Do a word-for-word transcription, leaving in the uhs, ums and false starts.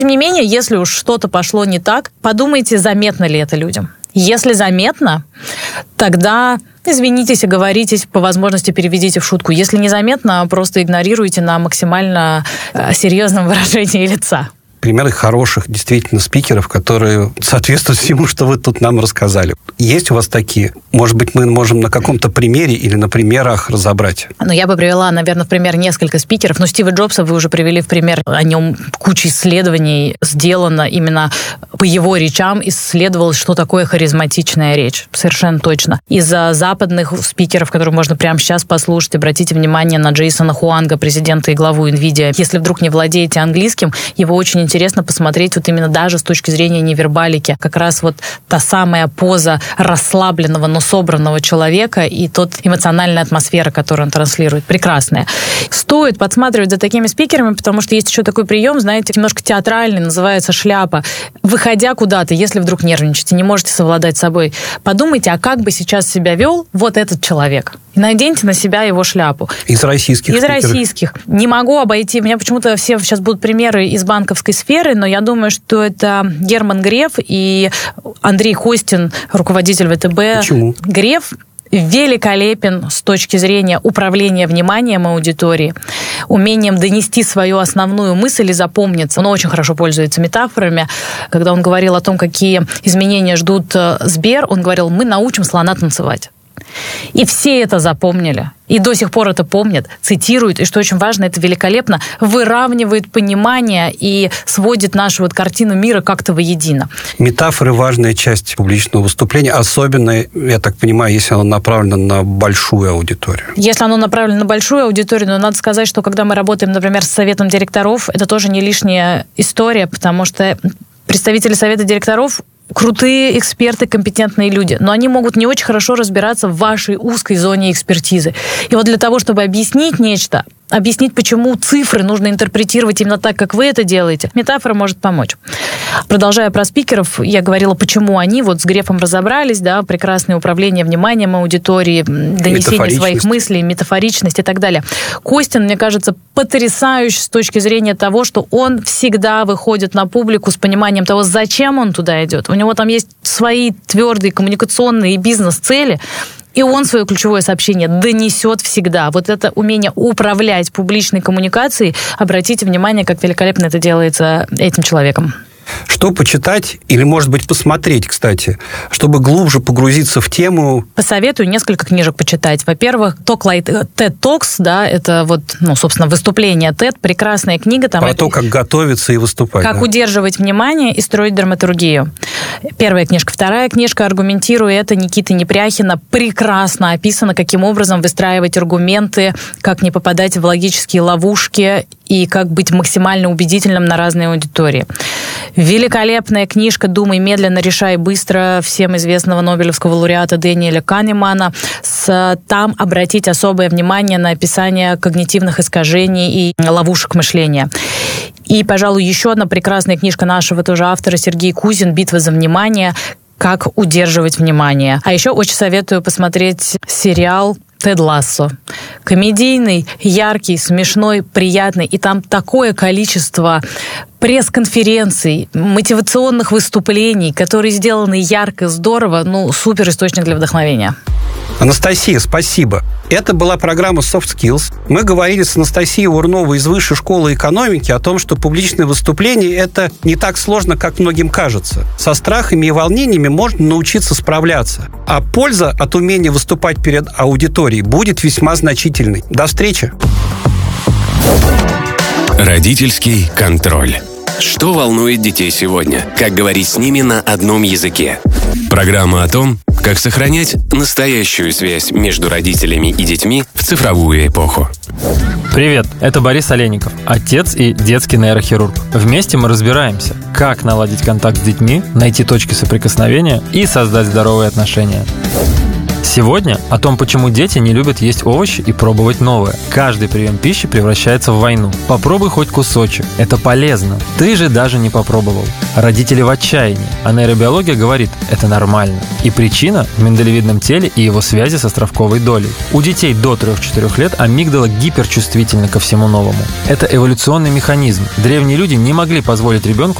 Тем не менее, если уж что-то пошло не так, подумайте, заметно ли это людям. Если заметно, тогда извинитесь, оговоритесь, по возможности переведите в шутку. Если незаметно, просто игнорируйте на максимально серьезном выражении лица. Примеры хороших, действительно, спикеров, которые соответствуют всему, что вы тут нам рассказали. Есть у вас такие? Может быть, мы можем на каком-то примере или на примерах разобрать? Ну, я бы привела, наверное, в пример несколько спикеров. Но Стива Джобса вы уже привели в пример. О нем куча исследований сделано. Именно по его речам исследовалось, что такое харизматичная речь. Совершенно точно. Из западных спикеров, которые можно прямо сейчас послушать, обратите внимание на Джейсона Хуанга, президента и главу NVIDIA. Если вдруг не владеете английским, его очень интересно посмотреть вот именно даже с точки зрения невербалики. Как раз вот та самая поза расслабленного, но собранного человека и тот эмоциональная атмосфера, которую он транслирует. Прекрасная. Стоит подсматривать за такими спикерами, потому что есть еще такой прием, знаете, немножко театральный, называется шляпа. Выходя куда-то, если вдруг нервничаете, не можете совладать с собой, подумайте, а как бы сейчас себя вел вот этот человек. И наденьте на себя его шляпу. Из российских Из спикеров. российских. Не могу обойти. У меня почему-то все сейчас будут примеры из банковской сферы, но я думаю, что это Герман Греф и Андрей Костин, руководитель ВТБ. Почему? Греф великолепен с точки зрения управления вниманием аудитории, умением донести свою основную мысль и запомниться. Он очень хорошо пользуется метафорами. Когда он говорил о том, какие изменения ждут Сбер, он говорил, мы научим слона танцевать. И все это запомнили. И до сих пор это помнят, цитируют. И что очень важно, это великолепно выравнивает понимание и сводит нашу вот картину мира как-то воедино. Метафоры – важная часть публичного выступления, особенно, я так понимаю, если оно направлено на большую аудиторию. Если оно направлено на большую аудиторию, но надо сказать, что когда мы работаем, например, с советом директоров, это тоже не лишняя история, потому что представители совета директоров крутые эксперты, компетентные люди, но они могут не очень хорошо разбираться в вашей узкой зоне экспертизы. И вот для того, чтобы объяснить нечто, объяснить, почему цифры нужно интерпретировать именно так, как вы это делаете, метафора может помочь. Продолжая про спикеров, я говорила, почему они вот с Грефом разобрались, да, прекрасное управление вниманием аудитории, донесение своих мыслей, метафоричность и так далее. Костин, мне кажется, потрясающий с точки зрения того, что он всегда выходит на публику с пониманием того, зачем он туда идет. У него там есть свои твердые коммуникационные и бизнес-цели, и он свое ключевое сообщение донесет всегда. Вот это умение управлять публичной коммуникацией, обратите внимание, как великолепно это делается этим человеком. Что почитать или, может быть, посмотреть, кстати, чтобы глубже погрузиться в тему? Посоветую несколько книжек почитать. Во-первых, TED Talks, да, это вот, ну, собственно, выступление TED, прекрасная книга. Там Про это... то, как готовиться и выступать. Как да? удерживать внимание и строить драматургию. Первая книжка. Вторая книжка, аргументируя это, Никиты Непряхина, прекрасно описано, каким образом выстраивать аргументы, как не попадать в логические ловушки и как быть максимально убедительным на разные аудитории. Великолепная книжка «Думай медленно, решай быстро» всем известного нобелевского лауреата Дэниеля Канемана. С, там обратить особое внимание на описание когнитивных искажений и ловушек мышления. И, пожалуй, еще одна прекрасная книжка нашего тоже автора Сергей Кузин «Битва за внимание. Как удерживать внимание». А еще очень советую посмотреть сериал «Тед Лассо». Комедийный, яркий, смешной, приятный. И там такое количество пресс-конференций, мотивационных выступлений, которые сделаны ярко, здорово. Ну, супер источник для вдохновения. Анастасия, спасибо. Это была программа Soft Skills. Мы говорили с Анастасией Урновой из Высшей школы экономики о том, что публичное выступление – это не так сложно, как многим кажется. Со страхами и волнениями можно научиться справляться. А польза от умения выступать перед аудиторией будет весьма значительной. До встречи! Родительский контроль. Что волнует детей сегодня? Как говорить с ними на одном языке? Программа о том, как сохранять настоящую связь между родителями и детьми в цифровую эпоху. Привет, это Борис Олейников, отец и детский нейрохирург. Вместе мы разбираемся, как наладить контакт с детьми, найти точки соприкосновения и создать здоровые отношения. Сегодня о том, почему дети не любят есть овощи и пробовать новое. Каждый прием пищи превращается в войну. Попробуй хоть кусочек. Это полезно. Ты же даже не попробовал. Родители в отчаянии. А нейробиология говорит, это нормально. И причина в миндалевидном теле и его связи с островковой долей. У детей до трёх-четырёх лет амигдала гиперчувствительна ко всему новому. Это эволюционный механизм. Древние люди не могли позволить ребенку